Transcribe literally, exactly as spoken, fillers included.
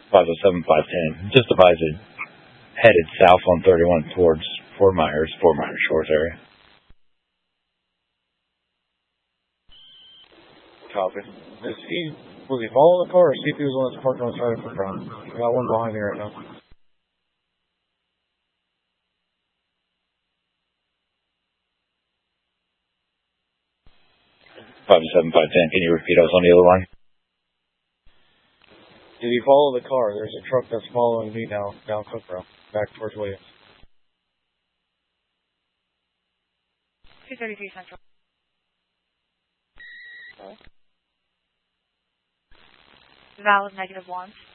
five oh seven, five ten. Just advise it headed south on thirty-one towards Fort Myers, Fort Myers Shores area. Copy. Is he, was he following the car, or C P was the one that's parked on the side of the front? I got one behind me right now. five oh seven, five ten. Can you repeat? I was on the other line. Did he follow the car? There's a truck that's following me now, down Cook Road, back towards Williams. two thirty-three Central. Valid negative one.